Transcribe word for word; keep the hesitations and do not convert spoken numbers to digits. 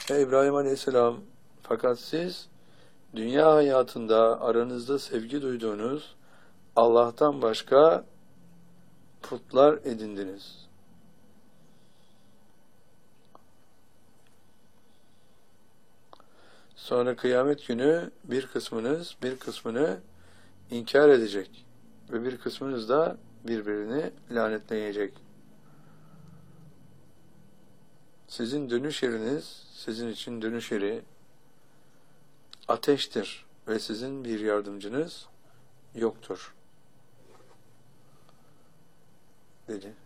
Ey İbrahim Aleyhisselam, fakat siz dünya hayatında aranızda sevgi duyduğunuz Allah'tan başka putlar edindiniz. Sonra kıyamet günü bir kısmınız bir kısmını inkar edecek ve bir kısmınız da birbirini lanetleyecek. Sizin dönüş yeriniz, sizin için dönüş yeri ateştir ve sizin bir yardımcınız yoktur, dedi.